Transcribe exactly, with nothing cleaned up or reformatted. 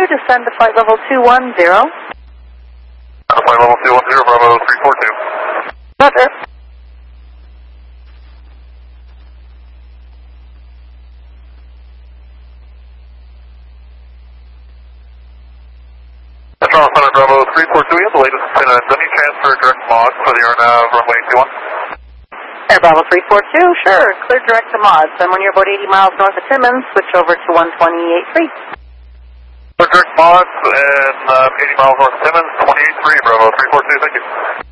descend to flight level two one zero. Flight level two one zero, Bravo three four two. Roger. Charles Center, Bravo three four two, you have the latest in a dummy transfer direct mod for the airnav runway two one. Air Bravo three four two, sure, clear direct to mods. And when you're about eighty miles north of Timmins, switch over to one twenty-eight point three. Clear direct mods and uh, eighty miles north of Timmins, twenty-eight point three, Bravo three four two, thank you.